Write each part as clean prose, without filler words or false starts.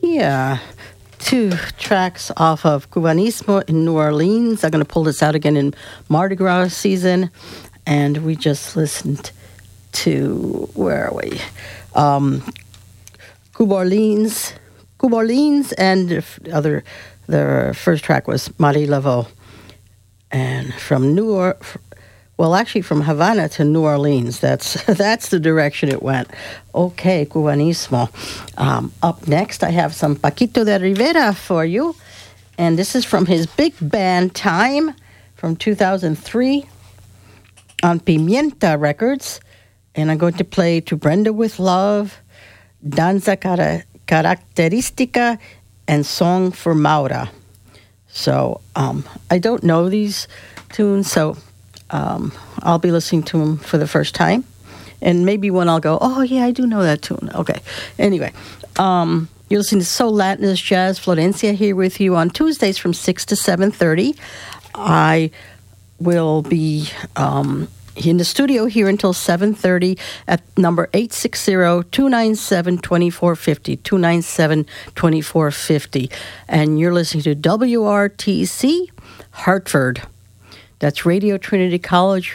Yeah. Two tracks off of Cubanismo in New Orleans. I'm going to pull this out again in Mardi Gras season. And we just listened to, where are we? Cuba Orleans, and the first track was Marie Laveau. And from from Havana to New Orleans, that's the direction it went. Okay, Cubanismo. Up next, I have some Paquito de Rivera for you, and this is from his big band Time from 2003 on Pimienta Records, and I'm going to play To Brenda with Love, Danza Característica, and Song for Maura. So I don't know these tunes, so I'll be listening to them for the first time. And maybe when I'll go, oh, yeah, I do know that tune. Okay. Anyway, you're listening to Soul Latinist Jazz. Florencia here with you on Tuesdays from 6 to 7:30. I will be in the studio here until 7:30 at number 860-297-2450, 297-2450. And you're listening to WRTC Hartford. That's Radio Trinity College,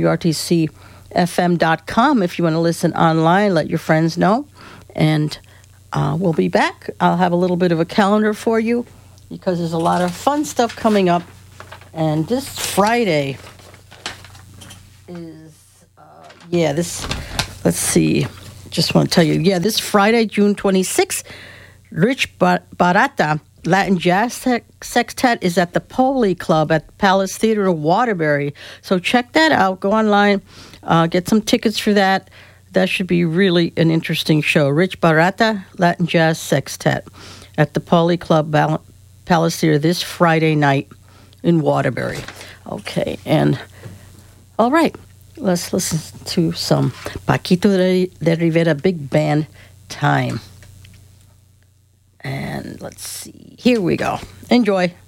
WRTCFM.com. If you want to listen online, let your friends know. And we'll be back. I'll have a little bit of a calendar for you because there's a lot of fun stuff coming up. And this Friday is, let's see. Just want to tell you, this Friday, June 26th, Rich Barata Latin Jazz Sextet is at the Poli Club at Palace Theater in Waterbury. So check that out. Go online, get some tickets for that. That should be really an interesting show. Rich Barata, Latin Jazz Sextet at the Poli Club, Palace Theater this Friday night in Waterbury. Okay, and all right, let's listen to some Paquito de Rivera Big Band Time. And let's see. Here we go. Enjoy.